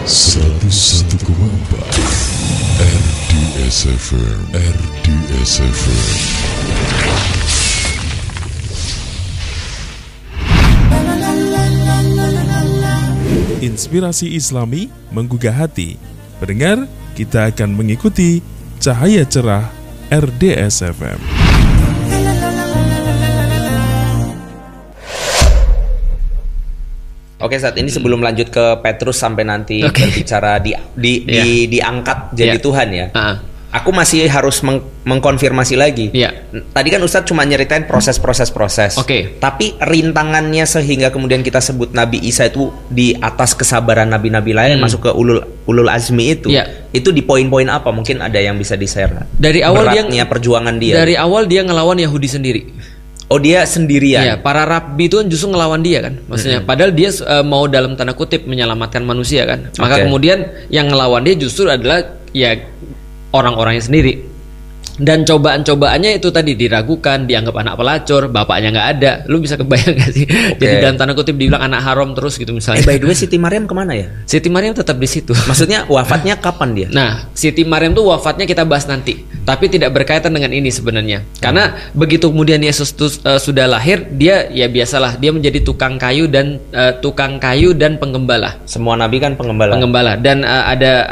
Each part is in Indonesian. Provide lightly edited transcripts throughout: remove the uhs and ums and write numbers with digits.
101,4 RDS FM. Inspirasi Islami menggugah hati. Pendengar, kita akan mengikuti cahaya cerah RDS FM. Oke, saat ini sebelum lanjut ke Petrus sampai nanti berbicara diangkat jadi Tuhan ya. Aku masih harus mengkonfirmasi lagi. Tadi kan Ustadz cuma nyeritain proses. Tapi rintangannya sehingga kemudian kita sebut Nabi Isa itu di atas kesabaran nabi-nabi lain masuk ke ulul azmi itu. Itu di poin-poin apa? Mungkin ada yang bisa di-share. Dari awal beratnya perjuangan dia. Dari awal dia ngelawan Yahudi sendiri. Oh, dia sendirian. Iya, para rabi itu kan justru ngelawan dia kan. Maksudnya padahal dia mau dalam tanda kutip menyelamatkan manusia kan. Maka kemudian yang ngelawan dia justru adalah ya orang-orangnya sendiri. Dan cobaan-cobaannya itu tadi diragukan, dianggap anak pelacur, bapaknya nggak ada. Lu bisa kebayang gak sih? Jadi dalam tanda kutip dibilang anak haram terus gitu misalnya. By the way, Siti Maryam kemana ya? Siti Maryam tetap di situ. Maksudnya wafatnya kapan dia? Nah, Siti Maryam tuh wafatnya kita bahas nanti. Tapi tidak berkaitan dengan ini sebenarnya. Karena begitu kemudian Yesus sudah lahir, dia ya biasalah dia menjadi tukang kayu dan penggembala. Semua nabi kan penggembala. Dan ada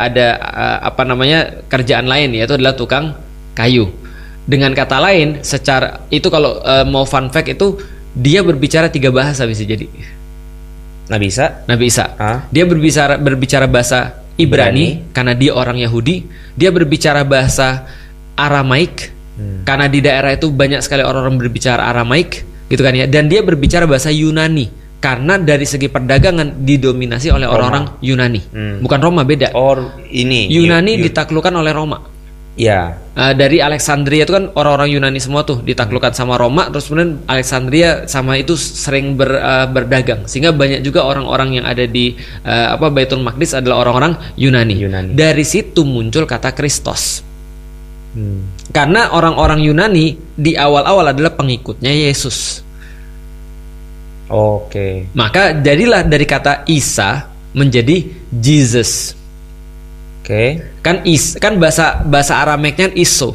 kerjaan lain, yaitu adalah tukang kayu. Dengan kata lain, secara itu kalau mau fun fact itu dia berbicara 3 bahasa bisa jadi. Nabi Isa. Dia berbicara bahasa Ibrani karena dia orang Yahudi. Dia berbicara bahasa Aramaik karena di daerah itu banyak sekali orang-orang berbicara Aramaik, gitu kan ya. Dan dia berbicara bahasa Yunani karena dari segi perdagangan didominasi oleh orang-orang Yunani. Bukan Roma, beda. Yunani ditaklukkan oleh Roma. Ya. Dari Alexandria itu kan orang-orang Yunani semua tuh ditaklukkan sama Roma, terus kemudian Alexandria sama itu sering berdagang, sehingga banyak juga orang-orang yang ada di Baitul Maqdis adalah orang-orang Yunani. Dari situ muncul kata Kristos. Karena orang-orang Yunani di awal-awal adalah pengikutnya Yesus. Maka jadilah dari kata Isa menjadi Jesus. Kan bahasa Aramaiknya Iso.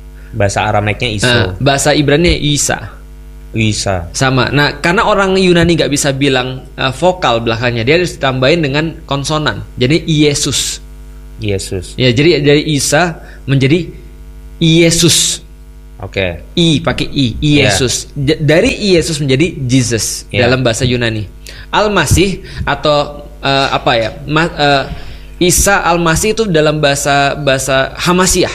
Bahasa Ibrani Isa. Sama. Nah, karena orang Yunani nggak bisa bilang vokal belakangnya, dia harus ditambahin dengan konsonan. Jadi Yesus. Ya, jadi dari Isa menjadi Yesus. I pakai I, Yesus. Dari Yesus menjadi Jesus dalam bahasa Yunani. Al-Masih atau Isa Al-Masih itu dalam bahasa Hamasyah.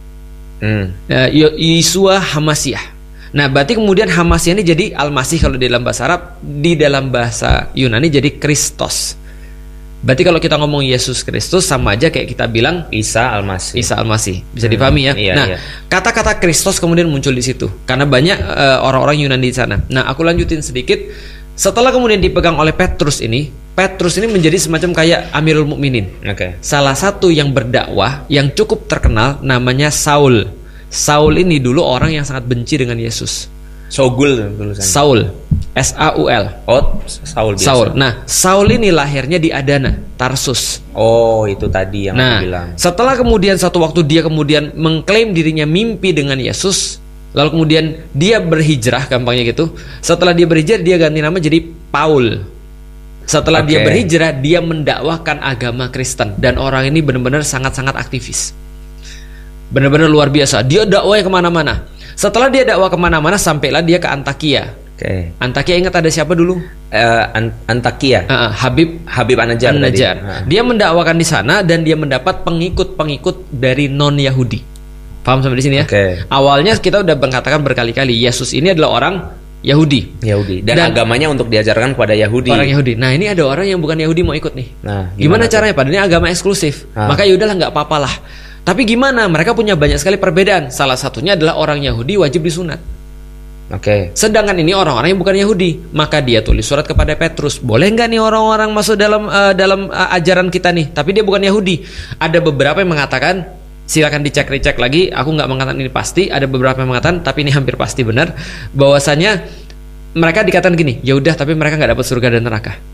Yesua Hamasyah. Nah, berarti kemudian Hamasyah ini jadi Al-Masih kalau di dalam bahasa Arab, di dalam bahasa Yunani jadi Kristos. Berarti kalau kita ngomong Yesus Kristus sama aja kayak kita bilang Isa Al-Masih. Bisa dipahami ya? Kata-kata Kristos kemudian muncul di situ karena banyak orang-orang Yunani di sana. Nah, aku lanjutin sedikit. Setelah kemudian dipegang oleh Petrus ini menjadi semacam kayak Amirul Mukminin. Salah satu yang berdakwah yang cukup terkenal namanya Saul. Saul ini dulu orang yang sangat benci dengan Yesus. Saul. S-A-U-L. Saul. Nah, Saul ini lahirnya di Adana, Tarsus. Itu tadi yang aku bilang. Setelah kemudian satu waktu dia kemudian mengklaim dirinya mimpi dengan Yesus, lalu kemudian dia berhijrah, gampangnya gitu. Setelah dia berhijrah, dia ganti nama jadi Paul. Setelah dia berhijrah, dia mendakwahkan agama Kristen. Dan orang ini benar-benar sangat-sangat aktivis. Benar-benar luar biasa. Dia dakwahnya kemana-mana. Setelah dia dakwah kemana-mana, sampailah dia ke Antakia. Antakia, ingat ada siapa dulu? Antakia. Habib An-Najjar. Dia mendakwakan di sana dan dia mendapat pengikut-pengikut dari non-Yahudi. Paham sampai di sini ya? Awalnya kita udah mengatakan berkali-kali Yesus ini adalah orang Yahudi. Dan agamanya untuk diajarkan kepada Yahudi. Orang Yahudi. Nah, ini ada orang yang bukan Yahudi mau ikut nih. Nah, gimana caranya? Padahal ini agama eksklusif. Maka yaudahlah, nggak apa-apalah. Tapi gimana? Mereka punya banyak sekali perbedaan. Salah satunya adalah orang Yahudi wajib disunat. Sedangkan ini orang-orang yang bukan Yahudi. Maka dia tulis surat kepada Petrus. Boleh nggak nih orang-orang masuk dalam ajaran kita nih? Tapi dia bukan Yahudi. Ada beberapa yang mengatakan, silakan dicek lagi. Aku nggak mengatakan ini pasti. Ada beberapa yang mengatakan, tapi ini hampir pasti benar, bahwasanya mereka dikatakan gini, ya udah, tapi mereka nggak dapat surga dan neraka.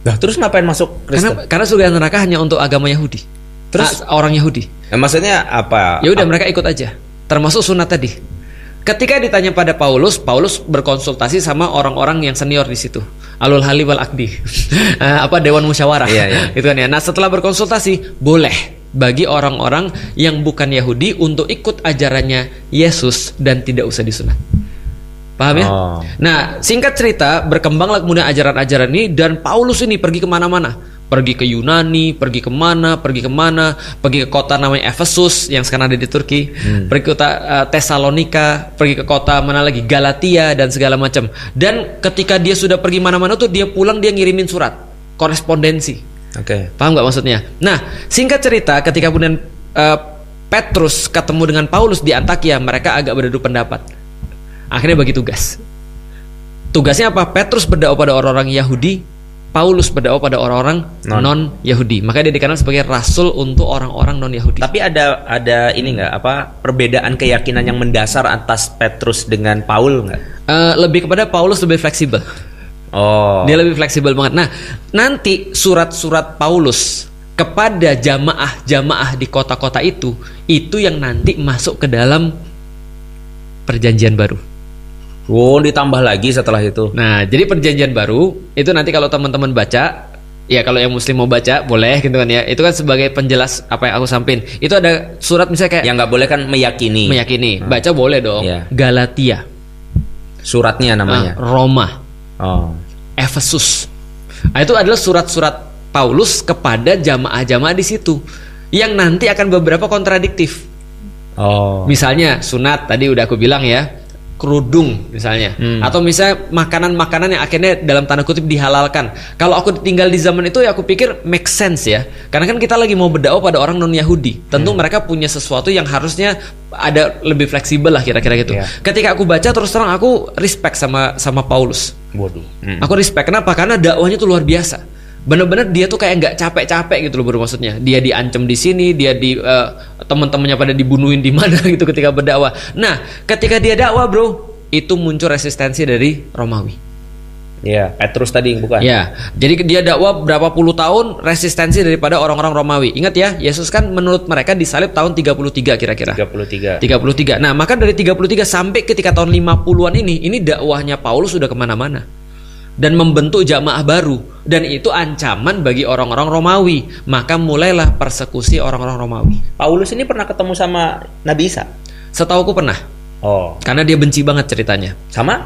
Nah, terus ngapain masuk Kristen? Karena surga neraka hanya untuk agama Yahudi. Terus orang Yahudi. Maksudnya apa? Ya udah mereka ikut aja. Termasuk sunat tadi. Ketika ditanya pada Paulus berkonsultasi sama orang-orang yang senior di situ, alul hali wal akdi, dewan musyawarah, gitu kan ya. Nah setelah berkonsultasi, boleh bagi orang-orang yang bukan Yahudi untuk ikut ajarannya Yesus dan tidak usah disunat. Paham ya? Nah singkat cerita berkembanglah kemudian ajaran-ajaran ini dan Paulus ini pergi kemana-mana. Pergi ke Yunani, pergi ke kota namanya Efesus yang sekarang ada di Turki, pergi ke kota Tesalonika, pergi ke kota mana lagi, Galatia dan segala macam. Dan ketika dia sudah pergi mana-mana tuh dia pulang dia ngirimin surat, korespondensi. Paham nggak maksudnya? Nah, singkat cerita ketika kemudian Petrus ketemu dengan Paulus di Antakia, mereka agak beradu pendapat. Akhirnya bagi tugas. Tugasnya apa? Petrus berdakwah pada orang-orang Yahudi, Paulus berdakwah pada orang-orang non-Yahudi. Makanya dia dikenal sebagai rasul untuk orang-orang non-Yahudi. Tapi ada ini nggak perbedaan keyakinan yang mendasar atas Petrus dengan Paul nggak? Lebih kepada Paulus lebih fleksibel. Dia lebih fleksibel banget. Nah, nanti surat-surat Paulus kepada jamaah-jamaah di kota-kota itu yang nanti masuk ke dalam perjanjian baru. Ditambah lagi setelah itu. Nah, jadi perjanjian baru itu nanti kalau teman-teman baca, ya kalau yang muslim mau baca boleh gitu kan ya. Itu kan sebagai penjelas apa yang aku sampaikan. Itu ada surat misalnya kayak yang nggak boleh kan meyakini. Baca boleh dong. Galatia. Suratnya namanya. Roma. Efesus. Nah, itu adalah surat-surat Paulus kepada jamaah-jamaah di situ yang nanti akan beberapa kontradiktif. Misalnya sunat tadi udah aku bilang ya. Kerudung misalnya, atau misalnya makanan-makanan yang akhirnya dalam tanda kutip dihalalkan. Kalau aku tinggal di zaman itu ya aku pikir make sense ya, karena kan kita lagi mau berdakwah pada orang non Yahudi. Tentu mereka punya sesuatu yang harusnya ada lebih fleksibel lah kira-kira gitu. Ketika aku baca terus terang aku respect sama Paulus. Aku respect kenapa? Karena dakwahnya tuh luar biasa. Bener-bener dia tuh kayak nggak capek-capek gitu loh bro, maksudnya dia diancam di sini, dia di teman-temannya pada dibunuhin di mana gitu ketika berdakwah. Nah ketika dia dakwah bro, itu muncul resistensi dari Romawi. Petrus tadi bukan? Jadi dia dakwah berapa puluh tahun resistensi daripada orang-orang Romawi. Ingat ya, Yesus kan menurut mereka disalib tahun 33 kira-kira. 33. Nah maka dari 33 sampai ketika tahun 50-an ini dakwahnya Paulus sudah kemana-mana dan membentuk jamaah baru, dan itu ancaman bagi orang-orang Romawi. Maka mulailah persekusi orang-orang Romawi. Paulus ini pernah ketemu sama Nabi Isa? Setauku pernah. Karena dia benci banget ceritanya.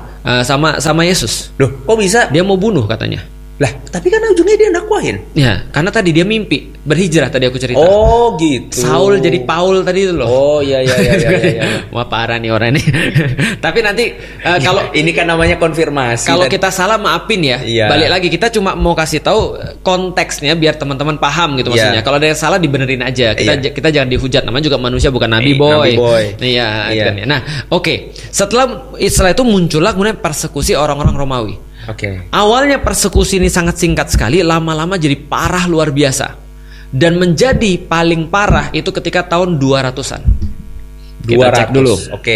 Sama Yesus. Loh, kok bisa? Dia mau bunuh katanya. Lah, tapi kan ujungnya dia dakwahin. Ya, karena tadi dia mimpi berhijrah tadi aku cerita. Gitu. Saul jadi Paul tadi itu loh. Iya. Wah parah nih orang ini. Tapi nanti kalau ini kan namanya konfirmasi. Kalau kita salah maafin ya. Balik lagi kita cuma mau kasih tahu konteksnya biar teman-teman paham gitu maksudnya. Kalau ada yang salah dibenerin aja. Kita jangan dihujat, namanya juga manusia bukan nabi boy. Iya. Kan ya. Nah, oke. Setelah itu muncullah kemudian persekusi orang-orang Romawi. Awalnya persekusi ini sangat singkat sekali, lama-lama jadi parah luar biasa. Dan menjadi paling parah itu ketika tahun 200-an. Kita cek dulu.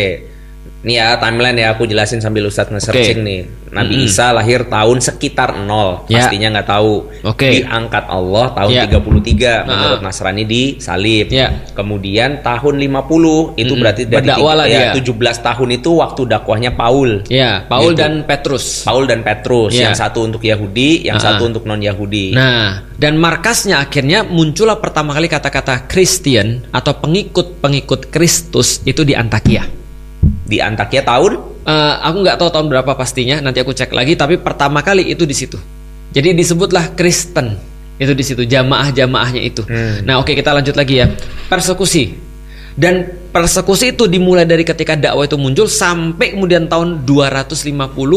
Nih ya timeline ya, aku jelasin sambil Ustadz nge-searching nih. Nabi Isa lahir tahun sekitar 0, pastinya nggak tahu. Diangkat Allah tahun 33 menurut Nasrani disalib. Kemudian tahun 50 itu berarti dari 17 tahun itu waktu dakwahnya Paul. Paul gitu. Dan Petrus. Yang satu untuk Yahudi, yang satu untuk non-Yahudi. Nah, dan markasnya akhirnya muncullah pertama kali kata-kata Christian atau pengikut Kristus itu di Antakia. Di Antakia tahun? Aku nggak tahu tahun berapa pastinya, nanti aku cek lagi. Tapi pertama kali itu di situ. Jadi disebutlah Kristen itu di situ, jamaah-jamaahnya itu. Nah, kita lanjut lagi ya. Persekusi. Dan persekusi itu dimulai dari ketika dakwah itu muncul sampai kemudian tahun 250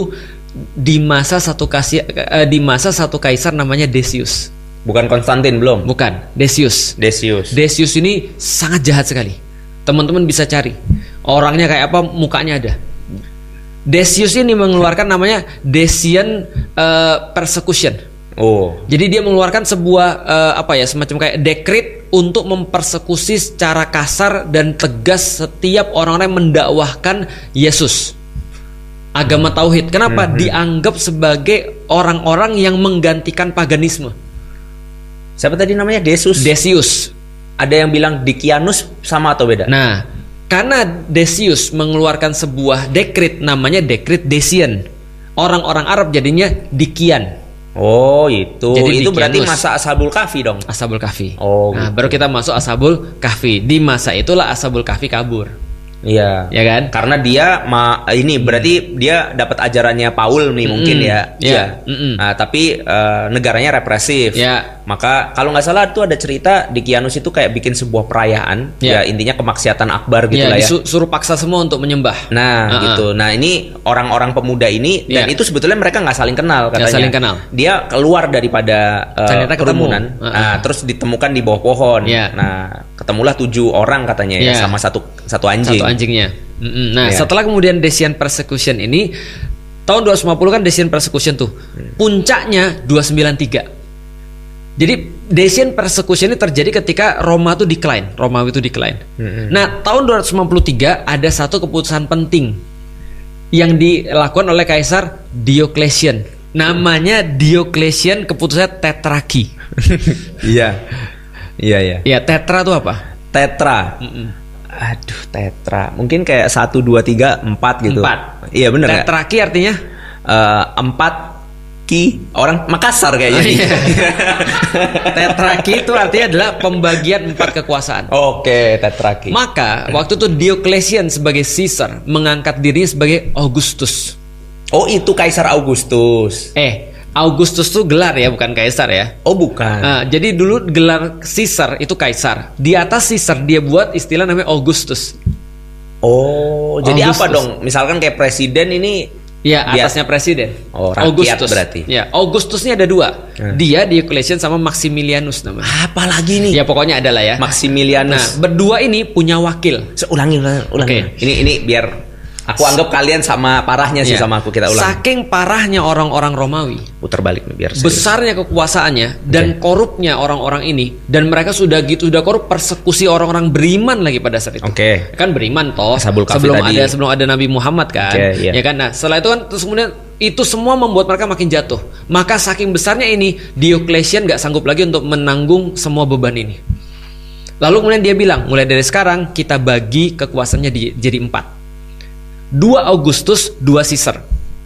di masa satu kaisar namanya Decius. Bukan Konstantin belum? Bukan, Decius. Decius ini sangat jahat sekali. Teman-teman bisa cari. Orangnya kayak apa, mukanya ada. Decius ini mengeluarkan namanya Decian persecution. Jadi dia mengeluarkan sebuah semacam kayak dekret untuk mempersekusi secara kasar dan tegas setiap orang-orang yang mendakwahkan Yesus. agama tauhid. Kenapa? Dianggap sebagai orang-orang yang menggantikan paganisme. Siapa tadi namanya? Decius. Ada yang bilang Decianus sama atau beda? Nah, karena Decius mengeluarkan sebuah dekret namanya dekret Decian. Orang-orang Arab jadinya Dikian. Oh, itu. Jadi itu berarti masa Ashabul Kahfi dong. Ashabul Kahfi. Oh. Nah, baru kita masuk Ashabul Kahfi. Di masa itulah Ashabul Kahfi kabur. Iya. Ya kan? Karena dia ini berarti dia dapat ajarannya Paul nih mungkin ya. Iya. Nah, tapi negaranya represif. Ya. Maka kalau nggak salah tuh ada cerita Decianus itu kayak bikin sebuah perayaan. Ya, intinya kemaksiatan akbar gitu lah ya. Disuruh paksa semua untuk menyembah. Nah, gitu. Nah, ini orang-orang pemuda ini dan itu sebetulnya mereka nggak saling kenal katanya. Nggak saling kenal. Dia keluar daripada kerumunan. Nah, terus ditemukan di bawah pohon. Nah, ketemulah 7 orang katanya ya sama satu anjing. Satu anjingnya. Nah, setelah kemudian Decian Persecution ini tahun 250 kan Decian Persecution tuh. Puncaknya 293. Jadi Decian Persecution ini terjadi ketika Romawi itu decline. Nah, tahun 253 ada satu keputusan penting yang dilakukan oleh Kaisar Diocletian. Namanya Diocletian, keputusannya tetrarki. Iya. Ya, tetra itu apa? Tetra. Aduh, tetra. Mungkin kayak 1 2 3 4 gitu. 4. Iya, benar ya? Tetrarki artinya 4 ki, orang Makassar kayaknya. Tetrarki itu artinya adalah pembagian 4 kekuasaan. Oke, tetrarki. Maka waktu itu Diocletian sebagai Caesar mengangkat dirinya sebagai Augustus. Oh, itu Kaisar Augustus. Augustus tuh gelar ya, bukan kaisar ya. Oh, bukan. Nah, jadi dulu gelar Caesar itu kaisar. Di atas Caesar dia buat istilah namanya Augustus. Oh, jadi apa dong? Misalkan kayak presiden ini. Ya, atasnya presiden. Oh, rakyat Augustus. Berarti. Ya, Augustusnya ada 2. Dia Diocletian sama Maximilianus namanya. Apa lagi nih? Ya, pokoknya adalah ya. Maximilianus. Nah, berdua ini punya wakil. Ulangi. Okay. Ini biar aku anggap kalian sama parahnya sih sama aku, kita ulang. Saking parahnya orang-orang Romawi. Putar balik nih biar serius. Besarnya kekuasaannya dan korupnya orang-orang ini, dan mereka sudah korup, persekusi orang-orang beriman lagi pada saat itu. Kan beriman toh. Sebelum ada Nabi Muhammad kan. Ya kan. Nah, setelah itu kan terus kemudian itu semua membuat mereka makin jatuh. Maka saking besarnya ini, Diocletian gak sanggup lagi untuk menanggung semua beban ini. Lalu kemudian dia bilang, mulai dari sekarang kita bagi kekuasaannya jadi 4. 2 Augustus, 2 Caesar.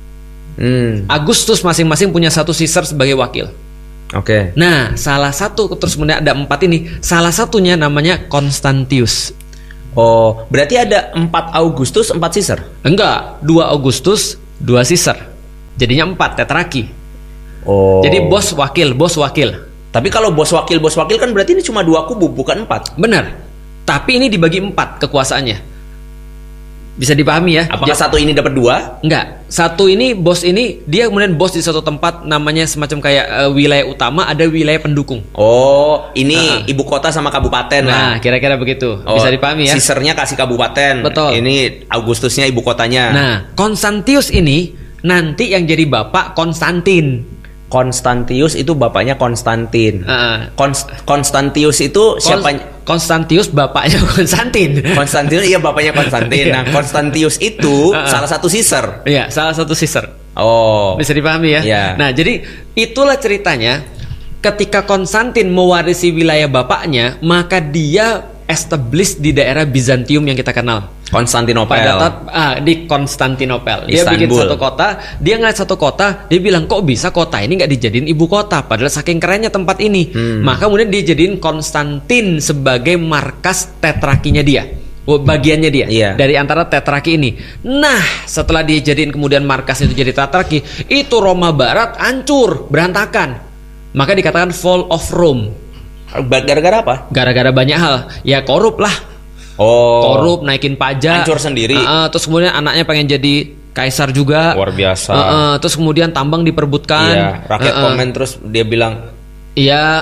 Agustus masing-masing punya 1 Caesar sebagai wakil. Nah, salah satu, terus kemudian ada 4 ini. Salah satunya namanya Constantius. Oh, berarti ada 4 Agustus, 4 Caesar? Enggak, 2 Agustus, 2 Caesar. Jadinya 4 tetrarki. Oh. Jadi bos wakil. Tapi kalau bos wakil kan berarti ini cuma 2 kubu, bukan 4. Benar. Tapi ini dibagi 4 kekuasaannya. Bisa dipahami ya? Apakah satu ini dapat 2? Enggak. Satu ini, bos ini, dia kemudian bos di suatu tempat, namanya semacam kayak wilayah utama, ada wilayah pendukung. Oh, ini ibu kota sama kabupaten lah. Nah, kira-kira begitu. Bisa dipahami ya? Caesarnya kasih kabupaten. Betul. Ini Augustusnya ibu kotanya. Nah, Constantius ini nanti yang jadi bapak Konstantin. Constantius itu bapaknya Konstantin. Constantius itu siapa? Constantius bapaknya Konstantin. Constantius iya bapaknya Konstantin. Nah, Constantius itu salah satu Caesar. Iya, salah satu Caesar. Oh. Bisa dipahami ya? Yeah. Nah, jadi itulah ceritanya. Ketika Konstantin mewarisi wilayah bapaknya, maka dia establish di daerah Bizantium yang kita kenal. Konstantinopel. Di Konstantinopel. Dia bikin satu kota. Dia ngeliat satu kota. Dia bilang, kok bisa kota ini nggak dijadiin ibu kota? Padahal saking kerennya tempat ini. Maka kemudian dia jadiin Konstantin sebagai markas tetrarkinya dia. Bagiannya dia. Dari antara tetrarki ini. Nah, setelah dia jadiin kemudian markas itu jadi tetrarki, itu Roma Barat hancur, berantakan. Maka dikatakan fall of Rome. Gara-gara apa? Gara-gara banyak hal. Ya korup lah. Korup, naikin pajak, hancur sendiri. Terus kemudian anaknya pengen jadi kaisar juga. Luar biasa. Terus kemudian tambang diperbutkan. Iya, rakyat komen terus dia bilang, iya.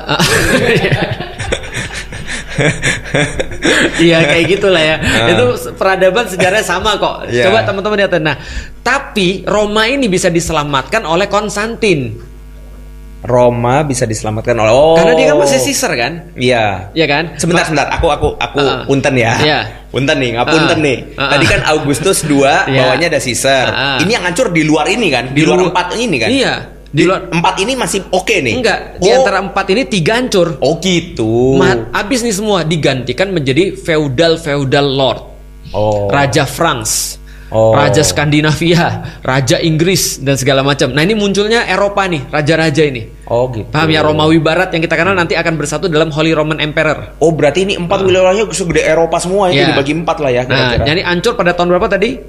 Iya kayak gitulah ya. Itu peradaban sejarahnya sama kok. Coba teman-teman lihat. Nah, tapi Roma ini bisa diselamatkan oleh Konstantin. Roma bisa diselamatkan oleh karena dia kan masih Caesar kan? Iya. Iya kan? Sebentar. Aku punten ya. Iya. Punten nih, ngapunten nih. Tadi kan Augustus 2, bawahnya ada Caesar. Ini yang hancur di luar ini kan? Di luar 4 ini kan? Iya. Di luar 4 ini masih oke nih? Enggak. Di antara 4 ini 3 hancur. Oh gitu. Habis nih semua digantikan menjadi feudal lord. Raja France. Raja Skandinavia, Raja Inggris dan segala macam. Nah ini munculnya Eropa nih, raja-raja ini. Oh gitu. Paham ya, Romawi Barat yang kita kenal nanti akan bersatu dalam Holy Roman Emperor. Oh berarti ini 4 wilayahnya segede Eropa semua ya, dibagi 4 lah ya. Nah, jadi hancur pada tahun berapa tadi?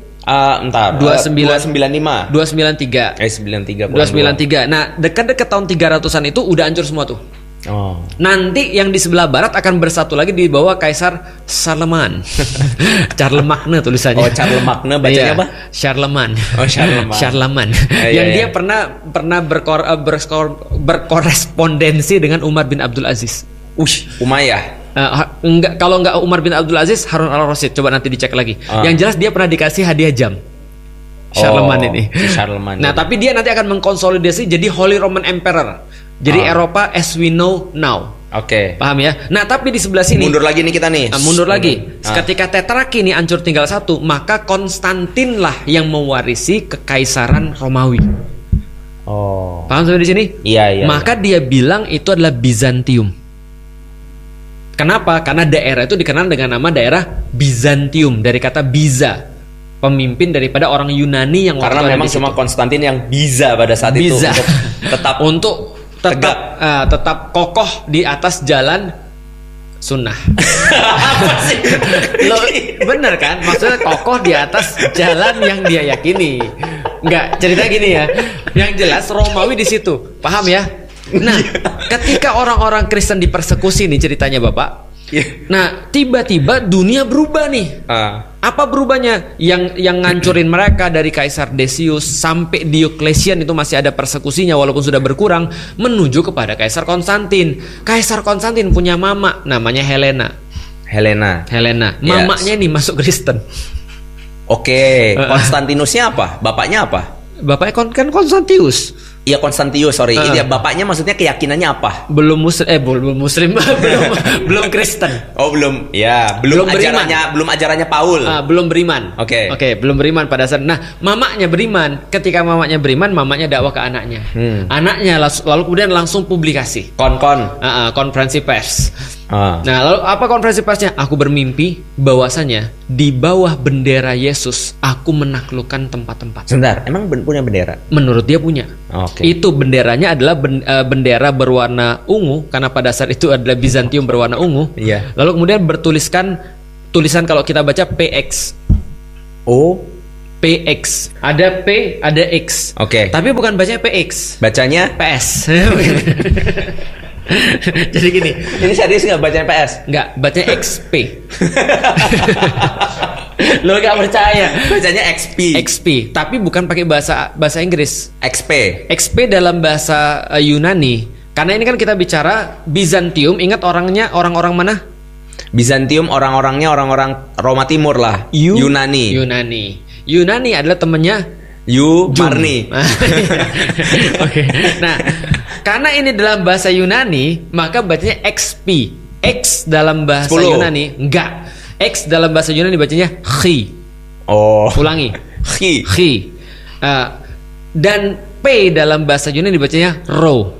295. 293. 293. Nah dekat-dekat tahun 300-an itu udah hancur semua tuh. Nanti yang di sebelah barat akan bersatu lagi di bawah Kaisar Charlemagne. Charlemagne tulisannya. Charlemagne bacanya apa? Charlemagne. Charlemagne. Yang dia pernah berkorespondensi dengan Umar bin Abdul Aziz. Umayyah. Enggak, kalau enggak Umar bin Abdul Aziz, Harun al-Rasyid. Coba nanti dicek lagi. Yang jelas dia pernah dikasih hadiah jam. Charlemagne ini. Charlemagne. Nah, tapi dia nanti akan mengkonsolidasi jadi Holy Roman Emperor. Jadi Eropa as we know now. Oke. Paham ya? Nah, tapi di sebelah sini mundur lagi nih kita nih. Mundur lagi. Ketika Tetrarki ini hancur tinggal 1, maka Konstantin lah yang mewarisi kekaisaran Romawi. Paham sampai di sini? Iya. Maka dia bilang itu adalah Bizantium. Kenapa? Karena daerah itu dikenal dengan nama daerah Bizantium dari kata Biza, pemimpin daripada orang Yunani yang karena memang cuma Konstantin yang bisa pada saat itu untuk tetap kokoh di atas jalan sunnah. Bener kan? Maksudnya kokoh di atas jalan yang dia yakini. Enggak, cerita gini ya. Yang jelas Romawi di situ. Paham ya? Nah, ketika orang-orang Kristen dipersekusi nih ceritanya Bapak. Nah, tiba-tiba dunia berubah nih. Apa berubahnya? Yang ngancurin mereka dari Kaisar Decius sampai Diocletian itu masih ada persekusinya walaupun sudah berkurang, menuju kepada Kaisar Konstantin. Kaisar Konstantin punya mama namanya Helena. Mamanya nih masuk Kristen. Oke. Konstantinusnya apa? Bapaknya apa? Bapaknya kan Konstantius. Iya Konstantius, sorry. Iya, bapaknya maksudnya keyakinannya apa? Belum muslim, belum Kristen. Oh, belum. Ya, belum ajarannya Paul. Belum beriman. Oke, belum beriman pada saat. Nah, mamanya beriman. Ketika mamanya beriman, mamanya dakwah ke anaknya. Anaknya lalu kemudian langsung publikasi. Konferensi pers. Nah, lalu apa konferensi persnya? Aku bermimpi bahwasanya di bawah bendera Yesus aku menaklukkan tempat-tempat. Sebentar, emang punya bendera? Menurut dia punya. Itu benderanya adalah bendera berwarna ungu karena pada saat itu adalah Bizantium berwarna ungu. Lalu kemudian bertuliskan tulisan kalau kita baca PX. PX. Ada P, ada X. Tapi bukan bacanya PX. Bacanya PS. Jadi gini. Ini serius nggak bacanya PS? Nggak, bacanya XP. Lo nggak percaya? Bacanya XP. XP, tapi bukan pakai bahasa Inggris. XP dalam bahasa Yunani. Karena ini kan kita bicara Bizantium. Ingat orang-orang mana? Bizantium orang-orangnya orang-orang Roma Timur lah. Yunani adalah temennya Marni. Nah, karena ini dalam bahasa Yunani, maka bacanya XP. X dalam bahasa 10. Yunani enggak. X dalam bahasa Yunani bacanya chi. Ulangi. Chi. Dan P dalam bahasa Yunani bacanya ro.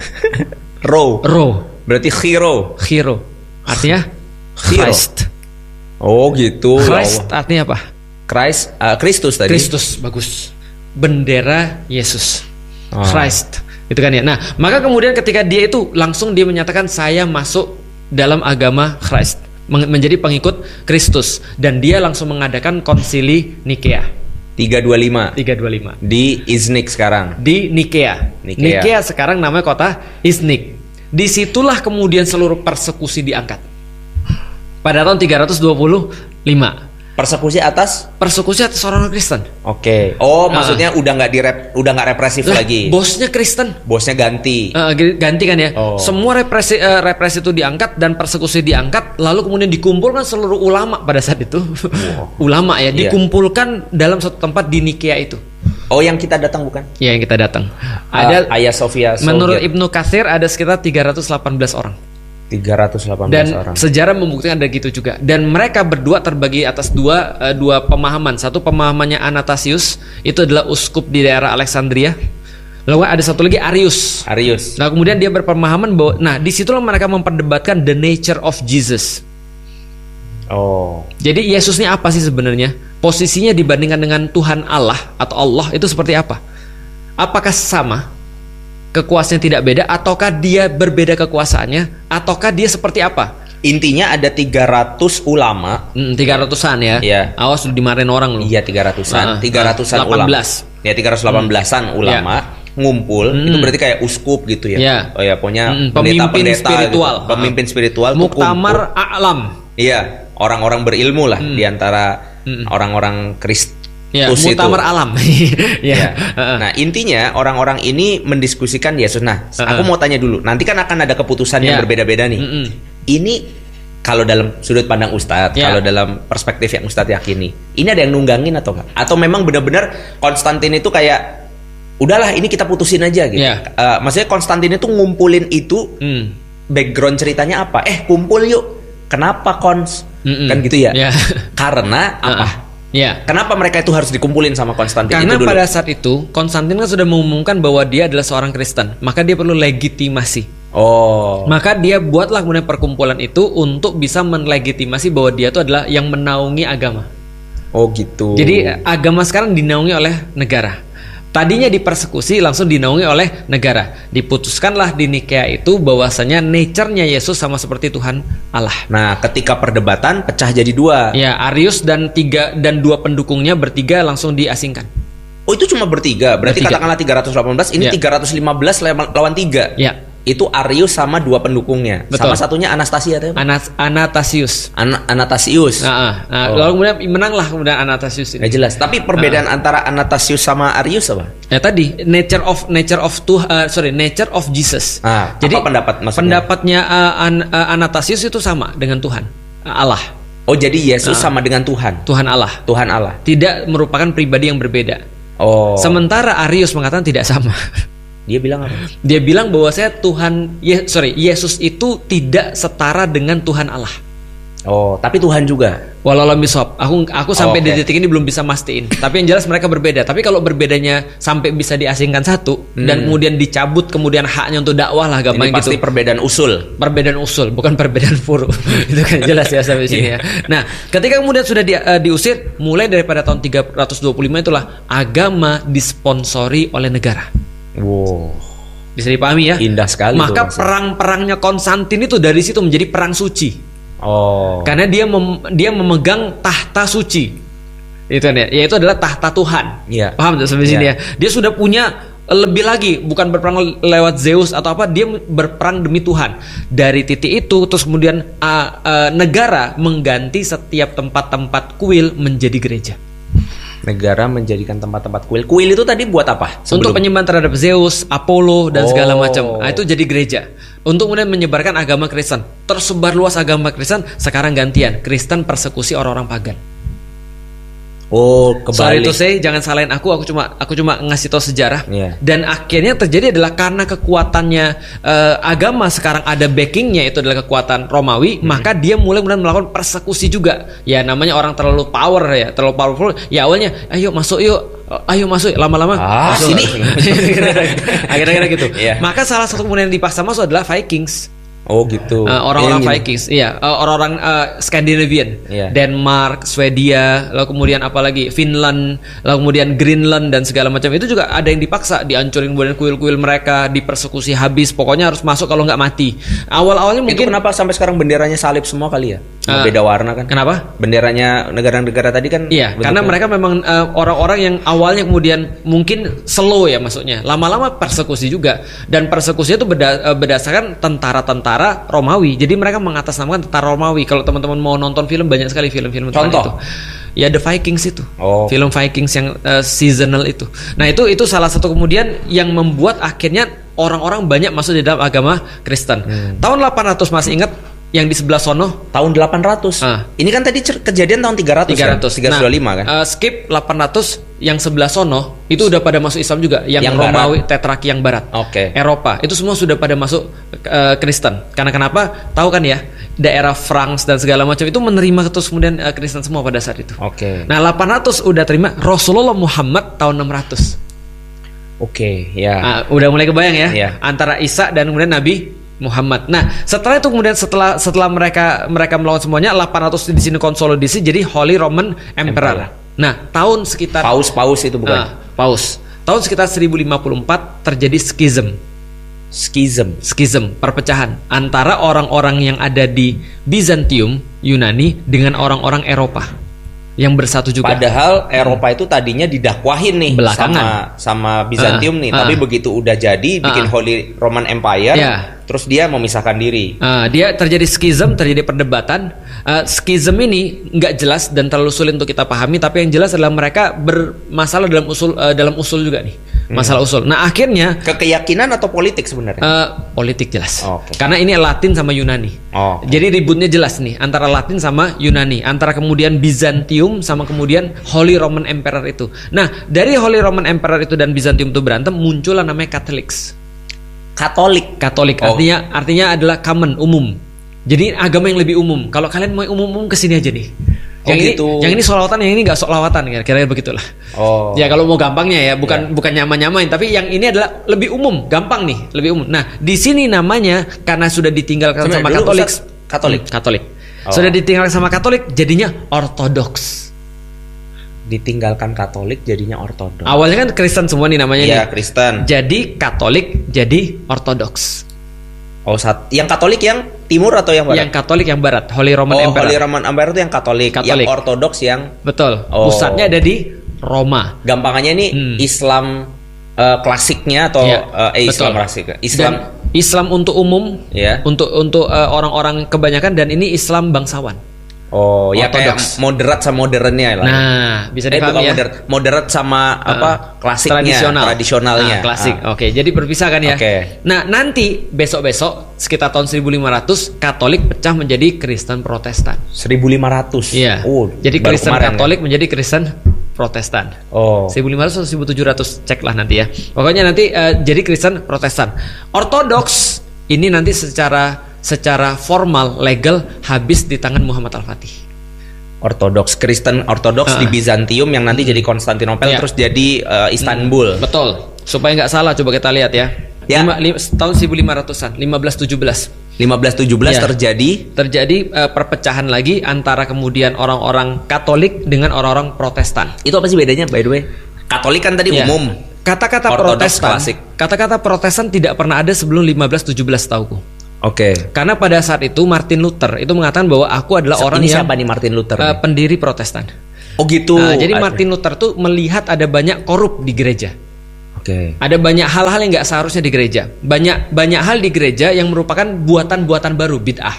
Berarti hero. Artinya Christ. Gitu. Christ artinya apa? Kristus tadi. Kristus, bagus. Bendera Yesus. Christ. Itu kan ya. Nah, maka kemudian ketika dia itu langsung dia menyatakan saya masuk dalam agama Christ, menjadi pengikut Kristus, dan dia langsung mengadakan konsili Nikea 325 di Iznik sekarang. Di Nikea sekarang namanya kota Iznik. Disitulah kemudian seluruh persekusi diangkat pada tahun 325. Persekusi atas orang Kristen. Maksudnya udah nggak represif lagi. Bosnya Kristen. Bosnya ganti. Ganti kan ya. Semua represi itu diangkat dan persekusi diangkat. Lalu kemudian dikumpulkan seluruh ulama pada saat itu. Ulama ya, dikumpulkan dalam satu tempat di Nikea itu. Oh, yang kita datang bukan? Iya, yang kita datang. Ada Hagia Sophia. Menurut Ibnu Katsir ada sekitar 318 orang. 318 dan orang. Sejarah membuktikan ada gitu juga. Dan mereka berdua terbagi atas dua pemahaman. Satu pemahamannya Anastasius, itu adalah uskup di daerah Alexandria. Lalu ada satu lagi Arius. Nah, kemudian dia berpemahaman bahwa, nah, disitulah mereka memperdebatkan the nature of Jesus. Oh. Jadi Yesus ini apa sih sebenarnya? Posisinya dibandingkan dengan Tuhan Allah atau Allah itu seperti apa? Apakah sama? Kekuasaannya tidak beda, ataukah dia berbeda kekuasaannya, ataukah dia seperti apa? Intinya ada 300 ulama. 300-an ya. Iya. Awas lu dimarahin orang lu. Iya, 300-an. 300-an ulama. Ya, 318-an ulama ngumpul. Itu berarti kayak uskup gitu ya. Oh ya, pokoknya pemimpin spiritual. Gitu. Pemimpin spiritual. Muktamar A'lam. Iya, orang-orang berilmu lah di antara orang-orang Kristus. Ya, muktamar alam. Ya. Nah, intinya orang-orang ini mendiskusikan Yesus. Nah, aku mau tanya dulu. Nanti kan akan ada keputusan yang berbeda-beda nih. Ini kalau dalam sudut pandang Ustadz, kalau dalam perspektif yang Ustadz yakini, ini ada yang nunggangin atau enggak? Atau memang benar-benar Konstantin itu kayak udahlah ini kita putusin aja gitu. Maksudnya Konstantin itu ngumpulin itu, background ceritanya apa? Kumpul yuk. Kenapa Kons? Kan gitu ya? Karena apa? Kenapa mereka itu harus dikumpulin sama Konstantin? Karena itu dulu. Pada saat itu Konstantin kan sudah mengumumkan bahwa dia adalah seorang Kristen, maka dia perlu legitimasi. Maka dia buatlah kemudian perkumpulan itu untuk bisa menlegitimasi bahwa dia itu adalah yang menaungi agama. Oh gitu. Jadi agama sekarang dinaungi oleh negara. Tadinya dipersekusi langsung dinaungi oleh negara. Diputuskanlah di Nikea itu bahwasanya nature-nya Yesus sama seperti Tuhan Allah. Nah, ketika perdebatan pecah jadi dua. Ya, Arius dan dua pendukungnya bertiga langsung diasingkan. Oh, itu cuma bertiga. Berarti katakanlah 318, ini 315 lawan 3. Ya. Itu Arius sama dua pendukungnya. Betul. Sama satunya Anastasia atau apa? Anastasius. Anastasius. Lalu kemudian menanglah kemudian Anastasius ini. Nggak jelas. Tapi perbedaan antara Anastasius sama Arius apa? Ya tadi nature of Jesus. Jadi apa pendapat maksudnya? Pendapatnya Anastasius itu sama dengan Tuhan Allah. Oh, jadi Yesus sama dengan Tuhan. Tuhan Allah. Tidak merupakan pribadi yang berbeda. Sementara Arius mengatakan tidak sama. Dia bilang apa? Dia bilang bahwa Yesus itu tidak setara dengan Tuhan Allah. Tapi Tuhan juga. Wallahualam bishawab. Aku sampai di titik ini belum bisa mastiin. Tapi yang jelas mereka berbeda. Tapi kalau berbedanya sampai bisa diasingkan satu dan kemudian dicabut kemudian haknya untuk dakwah lah gampang gitu. Pasti perbedaan usul. Perbedaan usul, bukan perbedaan furu. Itu kan jelas ya sampai sini ya. Nah, ketika kemudian sudah diusir, mulai daripada tahun 325 itulah agama disponsori oleh negara. Wow. Bisa dipahami ya? Indah sekali. Maka perang-perangnya Konstantin itu dari situ menjadi perang suci. Karena dia memegang tahta suci. Itu kan ya, yaitu adalah tahta Tuhan. Paham tuh sampai sini ya? Dia sudah punya lebih lagi, bukan berperang lewat Zeus atau apa, dia berperang demi Tuhan. Dari titik itu terus kemudian negara mengganti setiap tempat-tempat kuil menjadi gereja. Negara menjadikan tempat-tempat kuil. Kuil itu tadi buat apa? Untuk penyembahan terhadap Zeus, Apollo dan segala macam. Nah, itu jadi gereja. Untuk kemudian menyebarkan agama Kristen. Tersebar luas agama Kristen. Sekarang gantian, Kristen persekusi orang-orang pagan. Kebalik. Sorry to say, jangan salahin aku cuma ngasih tahu sejarah. Dan akhirnya terjadi adalah karena kekuatannya agama sekarang ada backingnya, itu adalah kekuatan Romawi, maka dia mulai melakukan persekusi juga. Ya namanya orang terlalu powerful. Ya awalnya ayo masuk lama-lama sini. Akhirnya gitu. Maka salah satu kemudian yang dipaksa masuk adalah Vikings. Gitu. Orang-orang Vikings, orang-orang Scandinavian, Denmark, Swedia, lalu kemudian apalagi Finland, lalu kemudian Greenland dan segala macam itu juga ada yang dipaksa, dihancurin kemudian kuil-kuil mereka, dipersekusi habis, pokoknya harus masuk kalau nggak mati. Awal-awalnya mungkin. Itu kenapa sampai sekarang benderanya salib semua kali ya? Beda warna kan? Kenapa? Benderanya negara-negara tadi kan? Iya, karena mereka memang orang-orang yang awalnya kemudian mungkin slow ya masuknya, lama-lama persekusi juga, dan persekusi itu berdasarkan tentara-tentara Romawi. Jadi mereka mengatasnamakan tentara Romawi. Kalau teman-teman mau nonton film, banyak sekali film-film tentang itu. Ya The Vikings itu. Film Vikings yang seasonal itu. Nah, itu salah satu kemudian yang membuat akhirnya orang-orang banyak masuk di dalam agama Kristen. Tahun 800 masih ingat yang di sebelah sono? Tahun 800. Ini kan tadi kejadian tahun 300 kan? 325 kan? Skip 800 yang sebelah sono itu udah pada masuk Islam juga, yang Romawi Tetraki yang barat. Eropa itu semua sudah pada masuk Kristen. Karena kenapa? Tahu kan ya, daerah France dan segala macam itu menerima terus kemudian Kristen semua pada saat itu. Nah, 800 udah terima, Rasulullah Muhammad tahun 600. Udah mulai kebayang ya, antara Isa dan kemudian Nabi Muhammad. Nah, setelah itu kemudian setelah mereka melawan semuanya, 800 di sini konsolidasi jadi Holy Roman Emperor. Nah, tahun sekitar Paus itu bukan? Paus. Tahun sekitar 1054 terjadi skism, perpecahan antara orang-orang yang ada di Bizantium, Yunani dengan orang-orang Eropa yang bersatu juga. Padahal Eropa itu tadinya didakwahin nih sama Bizantium nih, tapi begitu udah jadi bikin Holy Roman Empire, terus dia memisahkan diri. Dia terjadi skism, terjadi perdebatan. Skism ini nggak jelas dan terlalu sulit untuk kita pahami, tapi yang jelas adalah mereka bermasalah dalam usul juga nih, masalah usul. Nah, akhirnya keyakinan atau politik sebenarnya? Politik jelas. Karena ini Latin sama Yunani. Jadi ributnya jelas nih antara Latin sama Yunani, antara kemudian Bizantium sama kemudian Holy Roman Emperor itu. Nah, dari Holy Roman Emperor itu dan Bizantium itu berantem, muncullah namanya Katolik. Artinya adalah common, umum. Jadi agama yang lebih umum. Kalau kalian mau umum kesini aja nih. Yang ini sholawatan, yang ini nggak sholawatan, kira-kira begitulah. Ya kalau mau gampangnya ya, bukan nyamain, tapi yang ini adalah lebih umum, gampang nih, lebih umum. Nah, di sini namanya karena sudah ditinggalkan sama Katolik. Sudah ditinggalkan sama Katolik, jadinya Ortodoks. Ditinggalkan Katolik jadinya Ortodoks. Awalnya kan Kristen semua nih namanya nih. Kristen. Jadi Katolik jadi Ortodoks. Yang Katolik yang timur atau yang barat? Yang Katolik yang barat, Holy Roman Emperor. Holy Roman Emperor itu yang Katolik. Yang Ortodoks yang pusatnya ada di Roma. Gampangannya ini Islam klasiknya atau Islam klasik. Islam untuk umum, untuk orang-orang kebanyakan, dan ini Islam bangsawan. Kayak moderat sama modernnya lah. Nah, bisa dipahami ya. Moderat sama klasiknya, tradisionalnya. Klasik. Jadi berpisah kan ya. Nah, nanti besok-besok sekitar tahun 1500 Katolik pecah menjadi Kristen Protestan. 1500. Iya. Jadi Kristen Katolik menjadi Kristen Protestan. 1500 atau 1700, ceklah nanti ya. Pokoknya nanti jadi Kristen Protestan. Ortodoks ini nanti secara formal legal habis di tangan Muhammad Al-Fatih. Kristen Ortodoks di Bizantium yang nanti jadi Konstantinopel, terus jadi Istanbul. Betul. Supaya nggak salah, coba kita lihat ya. Tahun 1500-an, 1517 terjadi perpecahan lagi antara kemudian orang-orang Katolik dengan orang-orang Protestan. Itu apa sih bedanya, by the way? Katolik kan tadi umum. Kata-kata Protestan tidak pernah ada sebelum 1517 tauku. Karena pada saat itu Martin Luther itu mengatakan bahwa aku adalah orang yang siapa nih Martin Luther? Pendiri Protestan. Gitu. Jadi Martin Luther tuh melihat ada banyak korup di gereja. Ada banyak hal-hal yang nggak seharusnya di gereja. Banyak hal di gereja yang merupakan buatan-buatan baru, bid'ah.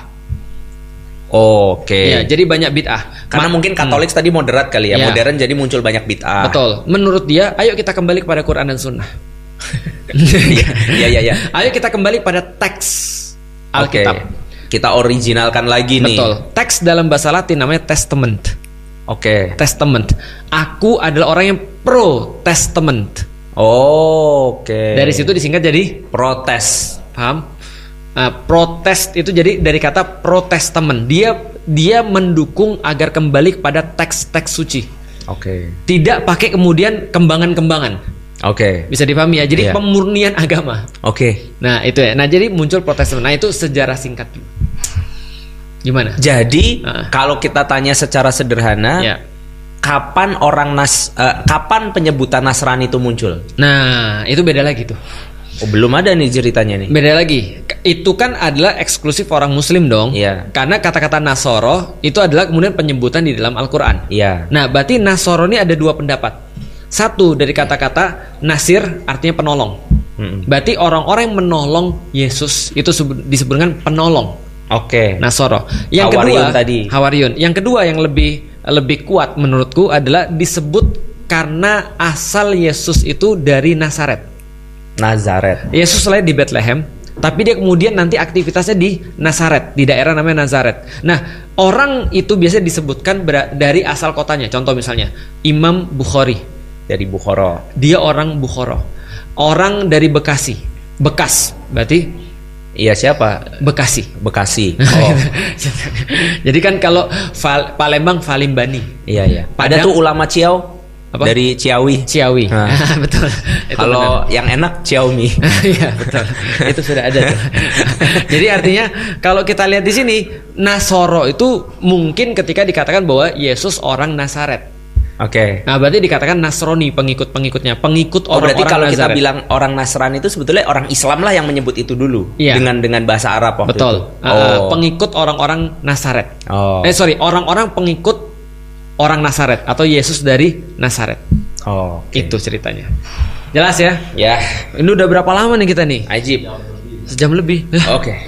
Jadi banyak bid'ah. Karena mungkin Katolik tadi moderat kali ya. Modern jadi muncul banyak bid'ah. Betul. Menurut dia, ayo kita kembali kepada Quran dan Sunnah. Ayo kita kembali pada teks Alkitab. Kita originalkan lagi nih. Betul. Teks dalam bahasa Latin namanya Testament. Testament. Aku adalah orang yang pro Testament. Dari situ disingkat jadi protes. Paham? Protes itu jadi dari kata Protestamen. Dia mendukung agar kembali kepada teks-teks suci. Tidak pakai kemudian kembangan-kembangan. Bisa dipahami ya. Jadi pemurnian agama. Nah, itu ya. Nah, jadi muncul Protestan. Nah, itu sejarah singkat. Gimana? Jadi, kalau kita tanya secara sederhana, kapan kapan penyebutan Nasrani itu muncul? Nah, itu beda lagi tuh. Belum ada nih ceritanya nih. Beda lagi. Itu kan adalah eksklusif orang Muslim dong. Karena kata-kata Nasoro itu adalah kemudian penyebutan di dalam Al-Quran. Nah, berarti Nasoro ini ada dua pendapat. Satu, dari kata-kata Nasir artinya penolong. Berarti orang-orang yang menolong Yesus itu disebutkan penolong. Nasoro. Yang kedua, Hawariun. Yang kedua yang lebih kuat menurutku adalah disebut karena asal Yesus itu dari Nazaret. Yesus lahir di Bethlehem, tapi dia kemudian nanti aktivitasnya di Nazaret, di daerah namanya Nazaret. Nah, orang itu biasanya disebutkan dari asal kotanya. Contoh misalnya Imam Bukhari Dari Bukhara. Dia orang Bukhara. Orang dari Bekasi. Bekas, berarti iya siapa? Bekasi. Oh. Jadi kan kalau Palembang Valimbani. Iya. Ada tuh ulama Ciau. Apa? Dari Ciawi. Betul. Kalau yang enak Xiaomi. Iya, betul. Itu sudah ada tuh. Jadi artinya kalau kita lihat di sini, Nasoro itu mungkin ketika dikatakan bahwa Yesus orang Nazaret. Oke. Nah, berarti dikatakan Nasrani, pengikut-pengikutnya, pengikut orang-orang berarti kalau Nazaret. kita bilang orang Nasrani itu sebetulnya orang Islam lah yang menyebut itu dulu. Iya. Dengan bahasa Arab waktu betul. itu. Pengikut orang-orang Nazaret. Orang-orang pengikut orang Nazaret atau Yesus dari Nazaret. Okay. Itu ceritanya. Jelas ya? Ya. Ini udah berapa lama nih kita nih? Ajib. Sejam lebih. Oke.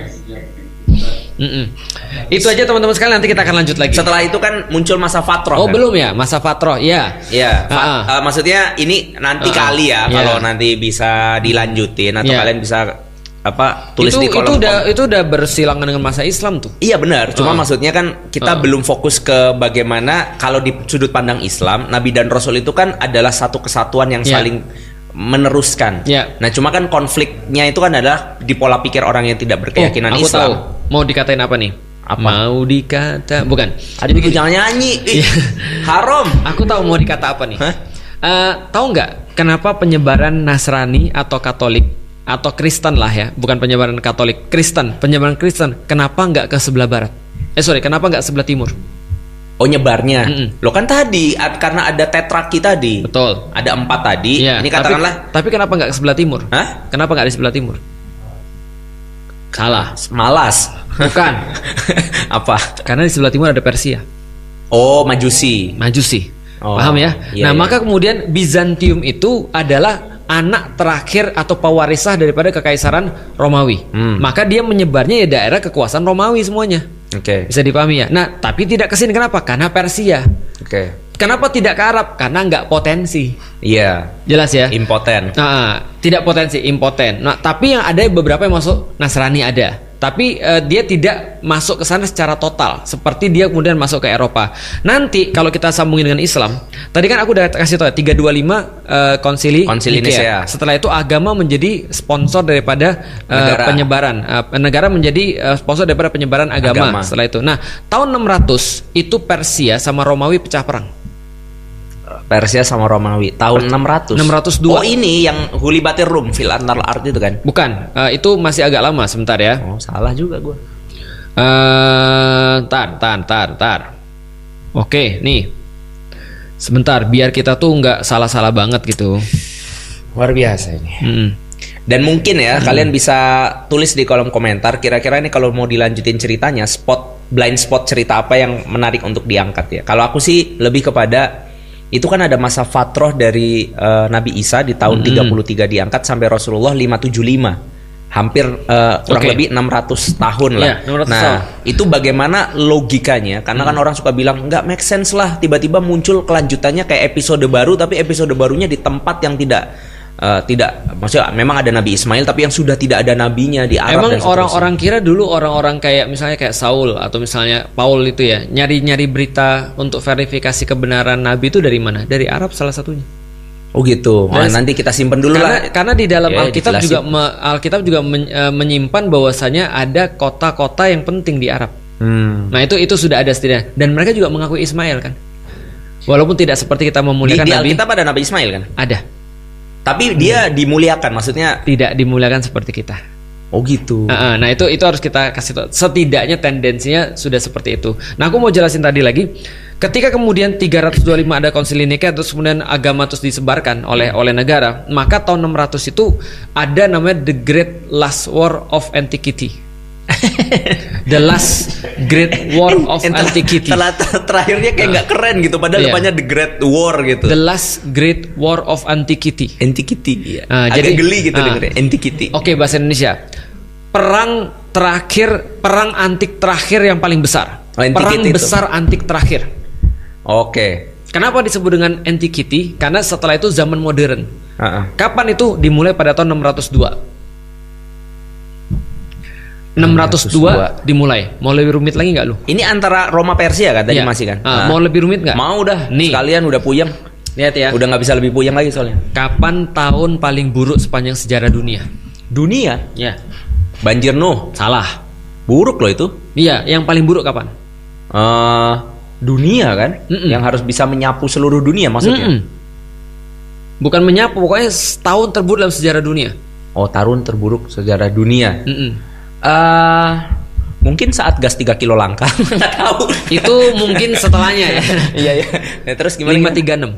Itu aja teman-teman sekalian, nanti kita akan lanjut lagi. Setelah itu kan muncul masa fatroh. Kan? Belum ya, masa fatroh. Iya. Maksudnya ini nanti kali ya, kalau nanti bisa dilanjutin atau kalian bisa tulis di kolom itu udah bersilangan dengan masa Islam tuh. Iya benar, cuma maksudnya kan kita belum fokus ke bagaimana kalau di sudut pandang Islam, Nabi dan Rasul itu kan adalah satu kesatuan yang saling meneruskan. Nah, cuma kan konfliknya itu kan adalah di pola pikir orang yang tidak berkeyakinan aku Islam. Tahu. Mau dikatain apa nih? Mau dikata bukan. Aduh, jangan nyanyi. Haram. Aku tahu mau dikata apa nih. Tahu nggak kenapa penyebaran Nasrani atau Katolik atau Kristen lah ya, bukan penyebaran Katolik, penyebaran Kristen, kenapa nggak ke sebelah barat? Kenapa nggak sebelah timur? Oh, nyebarnya. Lo kan tadi karena ada tetraki tadi. Betul. Ada 4 tadi. Ya, ini katakanlah. Tapi kenapa nggak ke sebelah timur? Kenapa nggak di sebelah timur? Salah. Malas. Bukan. Apa? Karena di sebelah timur ada Persia. Oh, Majusi. Paham ya? Iya, maka kemudian Bizantium itu adalah anak terakhir atau pewarisah daripada kekaisaran Romawi. Maka dia menyebarnya ya daerah kekuasaan Romawi semuanya. Bisa dipahami ya. Nah, tapi tidak ke sini kenapa? Karena Persia. Kenapa tidak ke Arab? Karena nggak potensi. Iya. Jelas ya? Impoten. Tidak potensi, impoten. Nah, tapi yang ada beberapa yang masuk Nasrani ada. Tapi dia tidak masuk ke sana secara total seperti dia kemudian masuk ke Eropa. Nanti kalau kita sambungin dengan Islam, tadi kan aku udah kasih tahu 325 konsili Nikea. Setelah itu agama menjadi sponsor daripada penyebaran negara menjadi sponsor daripada penyebaran agama. Setelah itu. Nah, tahun 600 itu Persia sama Romawi pecah perang. Persia sama Romawi tahun 602. Oh, ini yang hulibatir Rum fil antar art itu kan? Bukan, itu masih agak lama sebentar ya. Oh, salah juga gue. Tar. Oke, nih. Sebentar, biar kita tuh nggak salah-salah banget gitu. Luar biasa ini. Dan mungkin ya kalian bisa tulis di kolom komentar kira-kira ini kalau mau dilanjutin ceritanya blind spot cerita apa yang menarik untuk diangkat ya. Kalau aku sih lebih kepada itu kan ada masa fatroh dari Nabi Isa di tahun 33 diangkat sampai Rasulullah 575. Hampir kurang lebih 600 tahun lah. Itu bagaimana logikanya? Karena kan orang suka bilang nggak make sense lah. Tiba-tiba muncul kelanjutannya kayak episode baru, tapi episode barunya di tempat yang tidak maksudnya memang ada Nabi Ismail tapi yang sudah tidak ada nabinya di Arab. Emang orang-orang kira dulu orang-orang kayak misalnya kayak Saul atau misalnya Paul itu ya nyari-nyari berita untuk verifikasi kebenaran Nabi itu dari mana? Dari Arab salah satunya. Oh gitu. Nanti kita simpen dulu lah. Karena di dalam Alkitab juga menyimpan bahwasanya ada kota-kota yang penting di Arab. Nah itu sudah ada setidaknya. Dan mereka juga mengakui Ismail kan. Walaupun tidak seperti kita memuliakan Nabi. Di Alkitab ada Nabi Ismail kan? Ada. Tapi dia dimuliakan, maksudnya tidak dimuliakan seperti kita. Oh gitu. Nah itu harus kita kasih tahu. Setidaknya tendensinya sudah seperti itu. Nah aku mau jelasin tadi lagi. Ketika kemudian 325 ada konsili Nikea, terus kemudian agama terus disebarkan oleh negara, maka tahun 600 itu ada namanya The Great Last War of Antiquity. The Last Great War of Antiquity. Terakhirnya kayak nggak keren gitu, padahal depannya The Great War gitu. The Last Great War of Antiquity. Antiquity. Agak geli gitu dengernya. Antiquity. Oke, bahasa Indonesia. Perang antik terakhir yang paling besar. Perang besar antik terakhir. Oke. Kenapa disebut dengan Antiquity? Karena setelah itu zaman modern. Kapan itu? Dimulai pada tahun 602. 602 dimulai. Mau lebih rumit lagi nggak lu? Ini antara Roma Persia kan tadi masih kan? Mau lebih rumit nggak? Mau dah. Nih. Sekalian udah puyeng. Lihat ya. Udah nggak bisa lebih puyeng lagi soalnya. Kapan tahun paling buruk sepanjang sejarah dunia? Dunia? Ya. Banjir Nuh. Salah. Buruk loh itu. Iya, yang paling buruk kapan? Dunia kan? Yang harus bisa menyapu seluruh dunia maksudnya. Bukan menyapu, pokoknya tahun terburuk dalam sejarah dunia. Oh, tahun terburuk sejarah dunia. Mungkin saat gas 3 kilo langka. Nggak tahu. Itu mungkin setelahnya ya. Iya. Nah, terus gimana?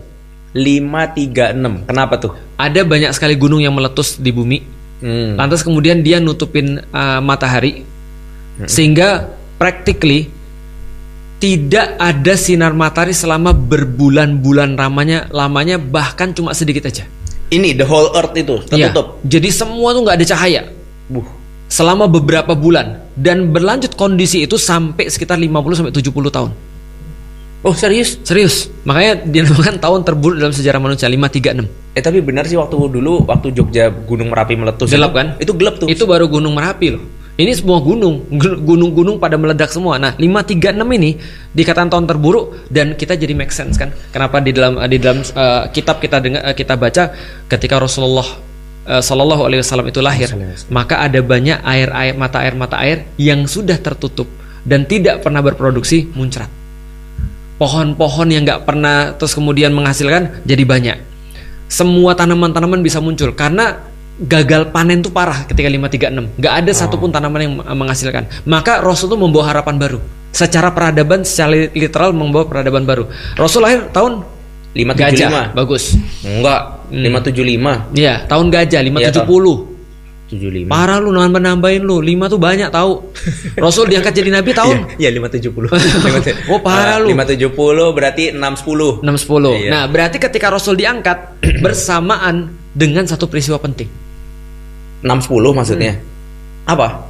536. Kenapa tuh? Ada banyak sekali gunung yang meletus di bumi. Lantas kemudian dia nutupin matahari. Sehingga practically tidak ada sinar matahari selama berbulan-bulan lamanya bahkan cuma sedikit aja. Ini the whole earth itu tertutup. Ya, jadi semua tuh nggak ada cahaya. Selama beberapa bulan dan berlanjut kondisi itu sampai sekitar 50 sampai 70 tahun. Oh, serius? Serius. Makanya dinamakan tahun terburuk dalam sejarah manusia 536. Tapi benar sih waktu Jogja Gunung Merapi meletus. Gelap kan? Itu gelap tuh. Itu baru Gunung Merapi loh. Ini semua gunung-gunung pada meledak semua. Nah, 536 ini dikatakan tahun terburuk dan kita jadi make sense kan? Kenapa di dalam kitab kita baca ketika Rasulullah Shallallahu Alaihi Wasallam itu lahir, maka ada banyak mata air yang sudah tertutup dan tidak pernah berproduksi muncrat. Pohon-pohon yang nggak pernah terus kemudian menghasilkan jadi banyak. Semua tanaman-tanaman bisa muncul karena gagal panen tuh parah ketika 536. Gak ada satupun tanaman yang menghasilkan. Maka Rasul tuh membawa harapan baru. Secara peradaban, secara literal membawa peradaban baru. Rasul lahir tahun 575. Gajah. Bagus. Enggak, 575. Iya, tahun gajah 570. 75. Parah lu nambahin lu. 5 tuh banyak tahu. Rasul diangkat jadi nabi tahun? Iya, 570. Oh, parah lu. 570 berarti 610. 610. Iya. Nah, berarti ketika Rasul diangkat bersamaan dengan satu peristiwa penting. 610 maksudnya. Apa?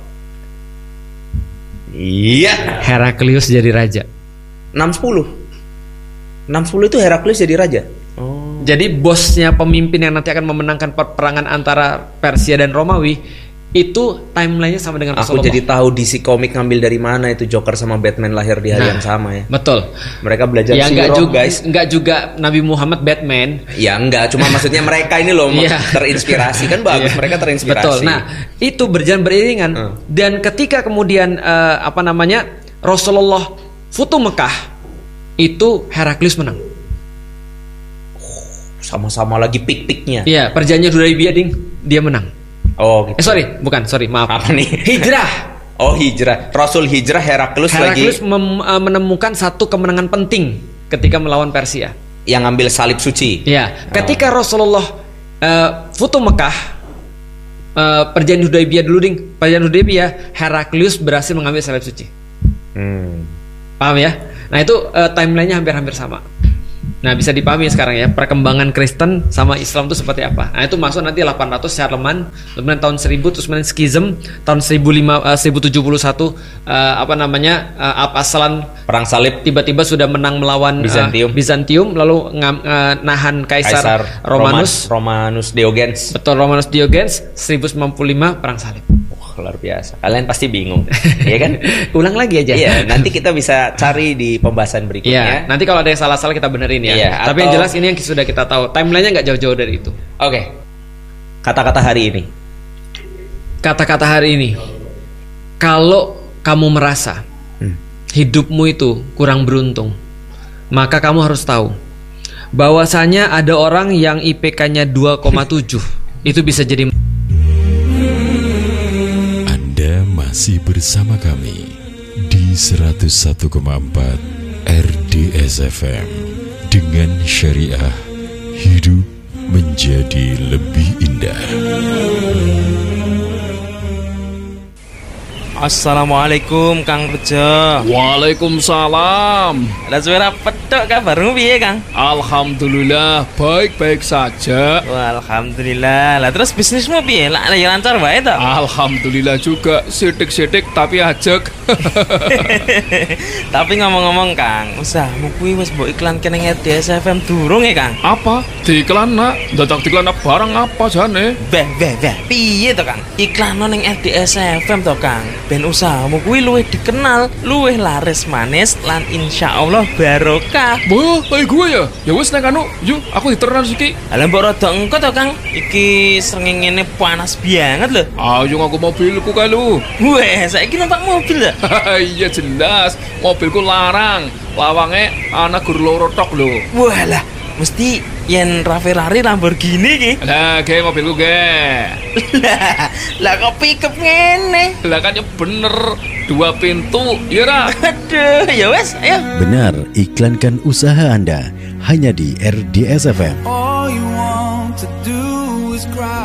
Iya. Heraklius jadi raja. 610 itu Heraklius jadi raja. Oh. Jadi bosnya pemimpin yang nanti akan memenangkan peperangan antara Persia dan Romawi itu timelinenya sama dengan Rasulullah. Aku jadi tahu DC Comics ngambil dari mana itu Joker sama Batman lahir di hari yang sama ya. Betul. Mereka belajar guys. Enggak juga Nabi Muhammad Batman. Ya enggak, cuma maksudnya mereka ini loh terinspirasi kan bagus. Mereka terinspirasi. Betul. Nah, itu berjalan beriringan dan ketika kemudian Rasulullah futuh Mekah itu Heraklius menang. Sama-sama lagi pik-piknya. Iya, perjanjian Hudaybiyah dia menang. Oh, gitu. Maaf. Apa nih? Hijrah. Oh, hijrah. Rasul hijrah, Heraklius lagi menemukan satu kemenangan penting ketika melawan Persia. Yang ambil salib suci. Iya. Ketika Rasulullah futuh Mekah, perjanjian Hudaybiyah perjanjian Hudaybiyah, Heraklius berhasil mengambil salib suci. Paham ya? Nah, itu timelinenya hampir sama. Nah, bisa dipahami sekarang ya perkembangan Kristen sama Islam itu seperti apa. Nah, itu masuk nanti 800 Charlemagne, kemudian tahun 1000 terus kemudian skism tahun 1071 Al-Aslan perang salib tiba-tiba sudah menang melawan Bizantium lalu nahan Kaisar Romanus Diogens. Betul, Romanus Diogens 1095 perang salib. Luar biasa. Kalian pasti bingung, ya kan? Ulang lagi aja. Iya, nanti kita bisa cari di pembahasan berikutnya. Iya, nanti kalau ada yang salah-salah kita benerin ya. Iya, tapi yang jelas ini yang sudah kita tahu. Timelinenya nggak jauh-jauh dari itu. Oke. Kata-kata hari ini. Kata-kata hari ini. Kalau kamu merasa hidupmu itu kurang beruntung, maka kamu harus tahu bahwasanya ada orang yang IPK-nya 2,7 itu bisa jadi. Masih bersama kami di 101,4 RDS FM dengan syariah hidup menjadi lebih indah. Assalamualaikum Kang Bejo. Waalaikumsalam. Lah suara petok kabarmu piye Kang? Alhamdulillah baik-baik saja. Wah, alhamdulillah. Lah terus bisnismu piye? Lah lancar wae to? Alhamdulillah juga, sidik-sidik tapi ajeg. Tapi ngomong-ngomong Kang, usahmu kuwi wis mbok iklan kene RDS FM durung ya Kang? Apa? Diiklan nak? Dadak diiklan barang apa jane? Piye to Kang? Iklan ning RDS FM to Kang? ben usahamu kuwi luwih dikenal, luwih laris manis lan insyaallah barokah. Wah, ayo gue ya. Ya wis nek anu, yuk aku diteran iki. Lah mbok rada engko to, Kang. Iki srengenge panas banget lho. Ayo ngaku mobilku kae lu. Weh, saiki numpak mobil ya? Iya jelas, mobilku larang. Lawange ana gur loro tok lho. Walah, mesti yen Ferrari Lamborghini ki. Lah, ge mobilku ge. Lah kok pickup ngene? Lah kan ya bener, 2 pintu, ya ra? Aduh, ya wes, ayo. Benar, iklankan usaha Anda hanya di RDS FM. All you want to do is cry.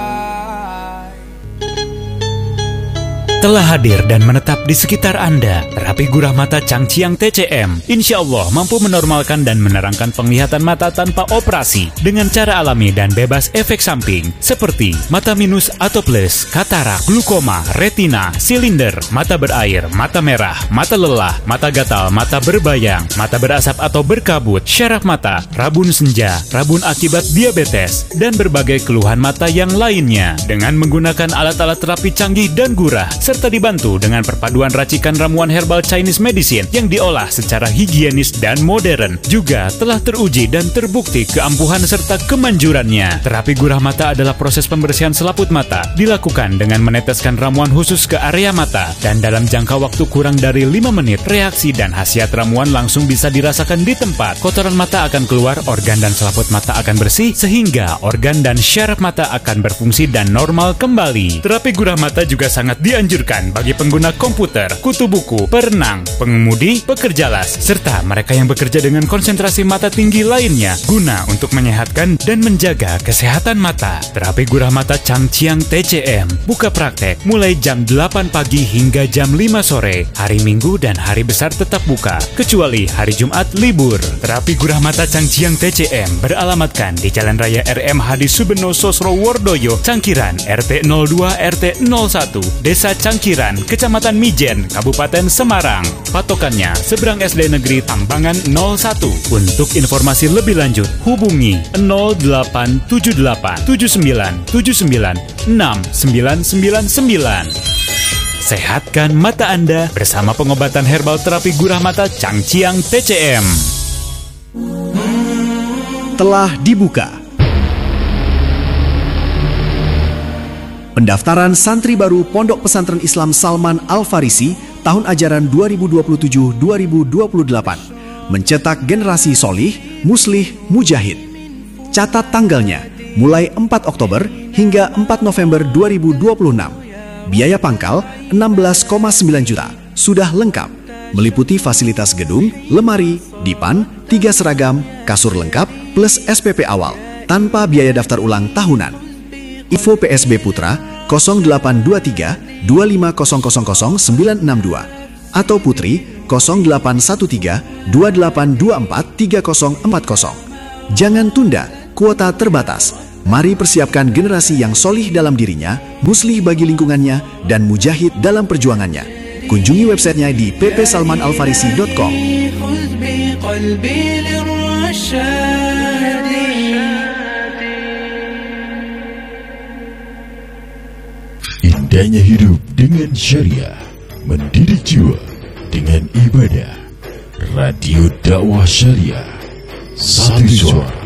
Telah hadir dan menetap di sekitar Anda, terapi gurah mata Changqiang TCM insya Allah mampu menormalkan dan menerangkan penglihatan mata tanpa operasi dengan cara alami dan bebas efek samping seperti mata minus atau plus, katarak, glukoma, retina, silinder, mata berair, mata merah, mata lelah, mata gatal, mata berbayang, mata berasap atau berkabut, syaraf mata, rabun senja, rabun akibat diabetes, dan berbagai keluhan mata yang lainnya dengan menggunakan alat-alat terapi canggih dan gurah serta dibantu dengan perpaduan racikan ramuan herbal Chinese medicine yang diolah secara higienis dan modern. Juga telah teruji dan terbukti keampuhan serta kemanjurannya. Terapi gurah mata adalah proses pembersihan selaput mata, dilakukan dengan meneteskan ramuan khusus ke area mata, dan dalam jangka waktu kurang dari 5 menit, reaksi dan khasiat ramuan langsung bisa dirasakan di tempat. Kotoran mata akan keluar, organ dan selaput mata akan bersih, sehingga organ dan syaraf mata akan berfungsi dan normal kembali. Terapi gurah mata juga sangat dianjurkan bagi pengguna komputer, kutu buku, perenang, pengemudi, pekerja las, serta mereka yang bekerja dengan konsentrasi mata tinggi lainnya, guna untuk menyehatkan dan menjaga kesehatan mata. Terapi gurah mata Changqiang TCM buka praktek mulai jam 8 pagi hingga jam 5 sore, hari Minggu dan hari besar tetap buka, kecuali hari Jumat libur. Terapi gurah mata Changqiang TCM beralamatkan di Jalan Raya RM Hadi Subeno Sosrowordoyo, Cangkiran, RT 02 RT 01, Desa Cangkiran, Kecamatan Mijen, Kabupaten Semarang. Patokannya seberang SD Negeri Tambangan 01. Untuk informasi lebih lanjut hubungi 0878 7979 6999. Sehatkan mata Anda bersama pengobatan herbal terapi gurah mata Changqiang TCM. Telah dibuka pendaftaran santri baru Pondok Pesantren Islam Salman Al-Farisi tahun ajaran 2027-2028. Mencetak generasi solih, muslih, mujahid. Catat tanggalnya, mulai 4 Oktober hingga 4 November 2026. Biaya pangkal 16,9 juta, sudah lengkap. Meliputi fasilitas gedung, lemari, dipan, 3 seragam, kasur lengkap, plus SPP awal, tanpa biaya daftar ulang tahunan. Info PSB Putra 0823 25000 962 atau Putri 0813 2824 3040. Jangan tunda, kuota terbatas. Mari persiapkan generasi yang solih dalam dirinya, muslih bagi lingkungannya, dan mujahid dalam perjuangannya. Kunjungi websitenya di ppsalmanalfarisi.com. Indahnya hidup dengan syariah, mendidik jiwa dengan ibadah. Radio Dakwah Syariah, satu suara